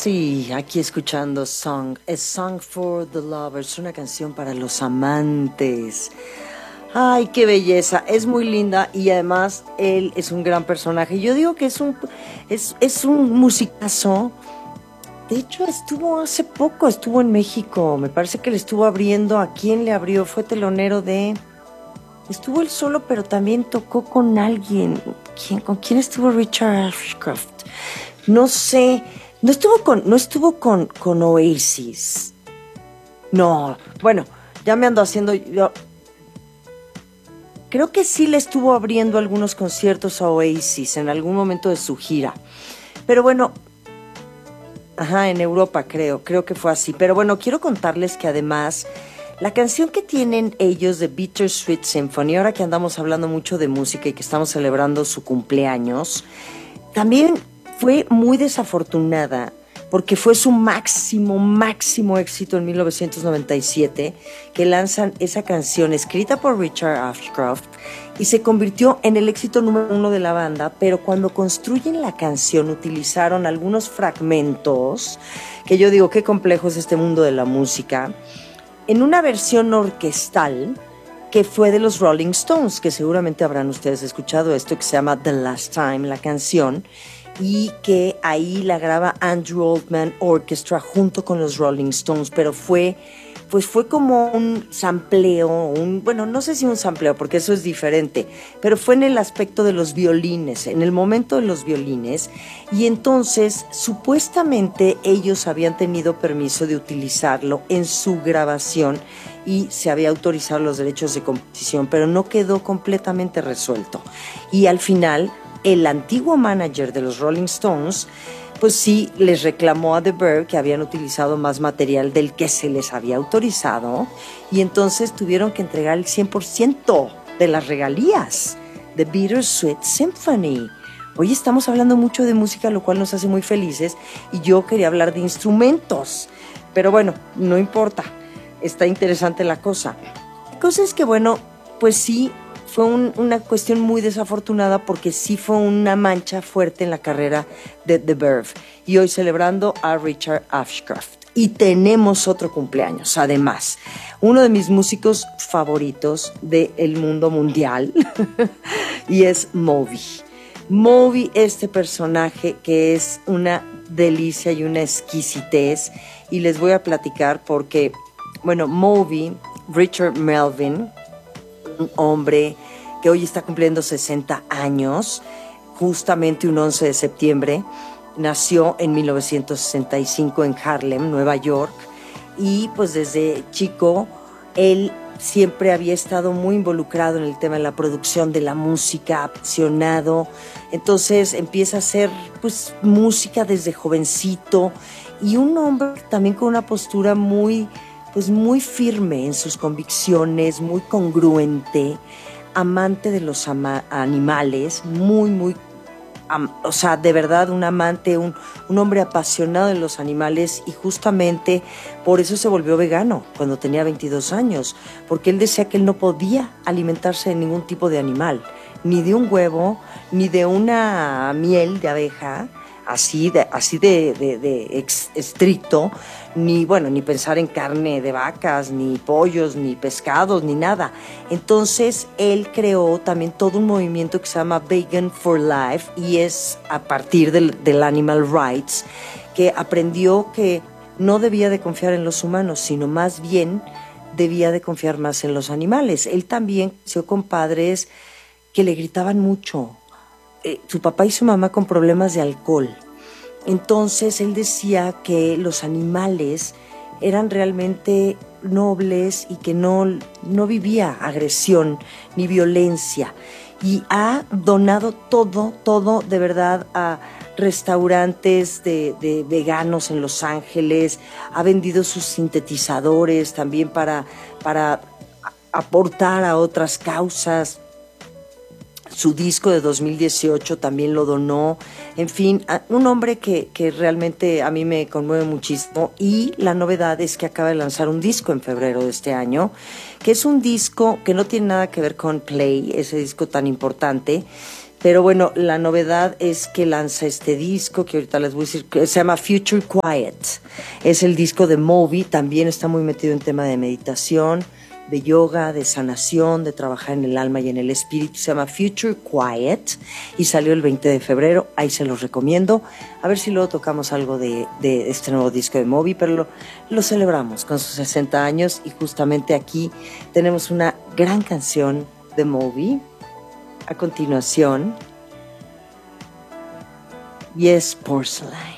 Sí, aquí escuchando Song, A Song for the Lovers, una canción para los amantes. Ay, qué belleza, es muy linda y además él es un gran personaje. Yo digo que es un musicazo. De hecho, estuvo hace poco, estuvo en México. Me parece que le estuvo abriendo. ¿A quién le abrió? Fue telonero de... Estuvo él solo, pero también tocó con alguien. ¿Con quién estuvo Richard Ashcroft? No sé. No estuvo con Oasis. No, bueno, ya me ando haciendo. Creo que sí le estuvo abriendo algunos conciertos a Oasis en algún momento de su gira. Pero bueno, ajá, en Europa creo que fue así. Pero bueno, quiero contarles que además la canción que tienen ellos de Bittersweet Symphony, ahora que andamos hablando mucho de música y que estamos celebrando su cumpleaños, también fue muy desafortunada porque fue su máximo éxito en 1997, que lanzan esa canción escrita por Richard Ashcroft y se convirtió en el éxito número 1 de la banda, pero cuando construyen la canción utilizaron algunos fragmentos, que yo digo, qué complejo es este mundo de la música, en una versión orquestal que fue de los Rolling Stones, que seguramente habrán ustedes escuchado esto, que se llama The Last Time, la canción, y que ahí la graba Andrew Oldman Orchestra junto con los Rolling Stones, pero fue como un sampleo, bueno, no sé si un sampleo, porque eso es diferente, pero fue en el aspecto de los violines, en el momento de los violines, y entonces supuestamente ellos habían tenido permiso de utilizarlo en su grabación y se había autorizado los derechos de composición, pero no quedó completamente resuelto. Y al final, el antiguo manager de los Rolling Stones, pues sí, les reclamó a The Verve que habían utilizado más material del que se les había autorizado y entonces tuvieron que entregar el 100% de las regalías de Bittersweet Symphony. Hoy estamos hablando mucho de música, lo cual nos hace muy felices, y yo quería hablar de instrumentos, pero bueno, no importa, está interesante la cosa. La cosa es que bueno, pues sí, fue una cuestión muy desafortunada porque sí fue una mancha fuerte en la carrera de The Verve. Y hoy celebrando a Richard Ashcroft. Y tenemos otro cumpleaños, además. Uno de mis músicos favoritos del mundo mundial y es Moby. Moby, este personaje que es una delicia y una exquisitez. Y les voy a platicar porque, bueno, Moby, Richard Melvin, un hombre que hoy está cumpliendo 60 años, justamente un 11 de septiembre, nació en 1965 en Harlem, Nueva York, y pues desde chico él siempre había estado muy involucrado en el tema de la producción de la música, apasionado, entonces empieza a hacer pues música desde jovencito, y un hombre también con una postura muy firme en sus convicciones, muy congruente, amante de los animales, o sea, de verdad un amante, un hombre apasionado de los animales, y justamente por eso se volvió vegano cuando tenía 22 años, porque él decía que él no podía alimentarse de ningún tipo de animal, ni de un huevo, ni de una miel de abeja, así de estricto, ni pensar en carne de vacas, ni pollos, ni pescados, ni nada. Entonces él creó también todo un movimiento que se llama Vegan for Life, y es a partir del Animal Rights que aprendió que no debía de confiar en los humanos, sino más bien debía de confiar más en los animales. Él también creció con padres que le gritaban mucho, su papá y su mamá con problemas de alcohol. Entonces él decía que los animales eran realmente nobles y que no vivía agresión ni violencia, y ha donado todo de verdad a restaurantes de veganos en Los Ángeles, ha vendido sus sintetizadores también para aportar a otras causas. Su disco de 2018 también lo donó. En fin, un hombre que realmente a mí me conmueve muchísimo. Y la novedad es que acaba de lanzar un disco en febrero de este año, que es un disco que no tiene nada que ver con Play, ese disco tan importante, Pero bueno, la novedad es que lanza este disco, que ahorita les voy a decir, que se llama Future Quiet. Es el disco de Moby, también está muy metido en tema de meditación, de yoga, de sanación, de trabajar en el alma y en el espíritu. Se llama Future Quiet y salió el 20 de febrero. Ahí se los recomiendo. A ver si luego tocamos algo de este nuevo disco de Moby, pero lo celebramos con sus 60 años y justamente aquí tenemos una gran canción de Moby. A continuación, Yes Porcelain.